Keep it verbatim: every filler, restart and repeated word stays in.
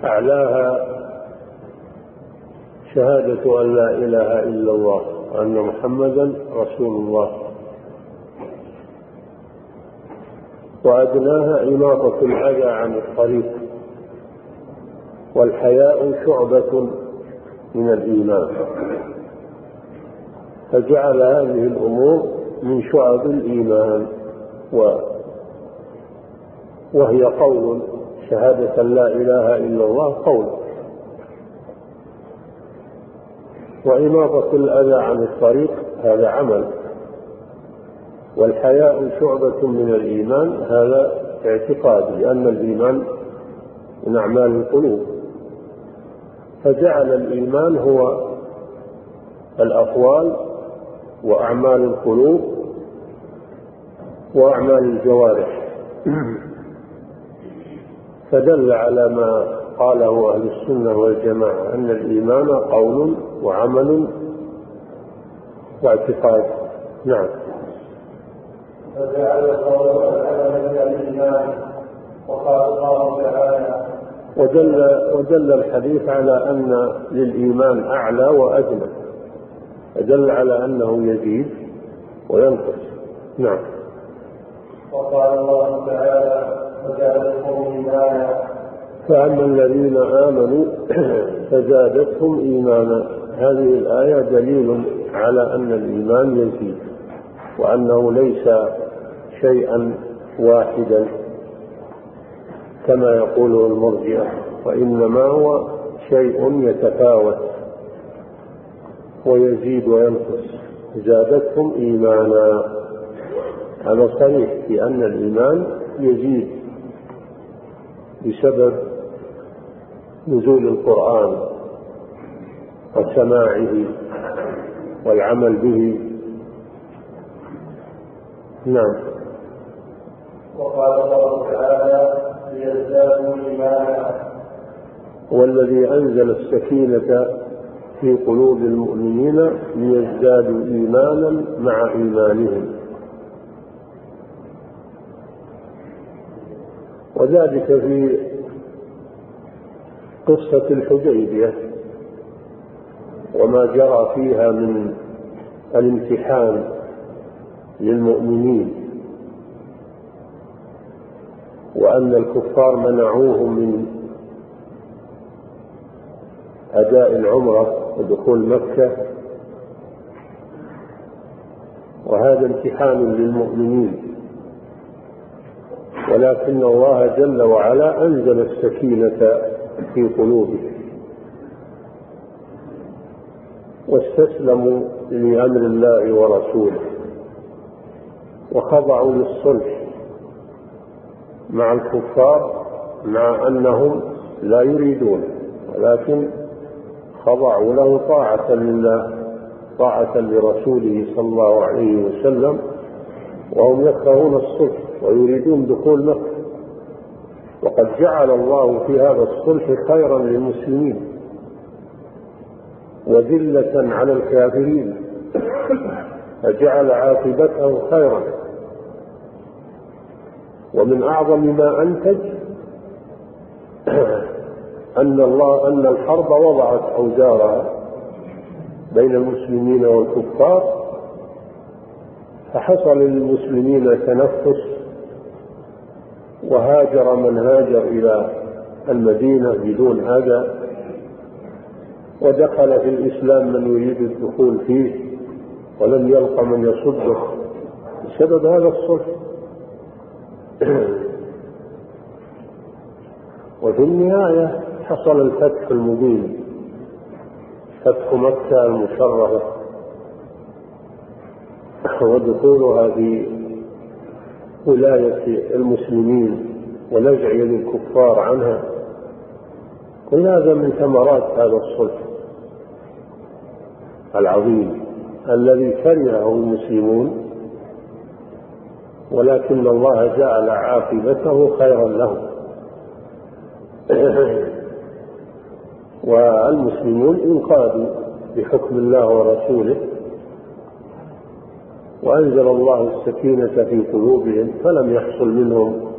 أعلاها شهادة أن لا إله إلا الله وأن محمدا رسول الله، وأدناها إماطة الأذى عن الطريق، والحياء شعبة من الإيمان. فجعل هذه الأمور من شعب الإيمان، وهي قول شهادة لا إله إلا الله قول، وإماطة الأذى عن الطريق هذا عمل، والحياء شعبة من الإيمان هذا اعتقاد، لأن الإيمان من أعمال القلوب. فجعل الإيمان هو الأقوال وأعمال القلوب وأعمال الجوارح، فدل على ما قاله أهل السنة والجماعة أن الإيمان قول وعمل واعتقاد. نعم. فجعل القول والعمل من الإيمان، وقال الله تعالى: ودل, ودل الحديث على أن للإيمان أعلى وأدنى، فدل على أنه يزيد وينقص. نعم. وقال الله تعالى: فزادتهم إيمانا. فأما الذين آمنوا فزادتهم إيمانا. هذه الآية دليل على أن الإيمان يزيد، وأنه ليس شيئا واحدا كما يقوله المرجئة، وإنما هو شيء يتفاوت ويزيد وينقص. زادتهم إيمانا، هذا صريح في أن الإيمان يزيد بسبب نزول القرآن وسماعه والعمل به. نعم. وقال الله تعالى: ليزدادوا إيمانا. والذي أنزل السكينة في قلوب المؤمنين ليزدادوا إيمانا مع إيمانهم، وذلك في قصة الحديبية وما جرى فيها من الامتحان للمؤمنين، وأن الكفار منعوهم من أداء العمرة ودخول مكة، وهذا امتحان للمؤمنين. ولكن الله جل وعلا أنزل السكينة في قلوبهم واستسلموا لأمر الله ورسوله، وخضعوا للصلح مع الكفار مع أنهم لا يريدون، ولكن خضعوا له طاعة لله طاعة لرسوله صلى الله عليه وسلم، وهم يكرهون الصلح ويريدون دخول مكة. وقد جعل الله في هذا الصلح خيرا للمسلمين وذلة على الكافرين، فجعل عاقبته خيرا. ومن أعظم ما أنتج أن الله أن الحرب وضعت أوزارها بين المسلمين والكفار، فحصل للمسلمين تنفس، وهاجر من هاجر إلى المدينة بدون أذى، ودخل في الإسلام من يريد الدخول فيه ولم يلق من يصده بسبب هذا الصلح. وفي النهاية حصل الفتح المبين، فتح مكة المشرفة ودخولها في ولاية المسلمين ونزع يد الكفار عنها. كل هذا من ثمرات هذا الصلح العظيم الذي كرهه المسلمون، ولكن الله جعل عاقبته خيرا لهم. والمسلمون انقادوا بحكم الله ورسوله، وأنزل الله السكينة في قلوبهم، فلم يحصل منهم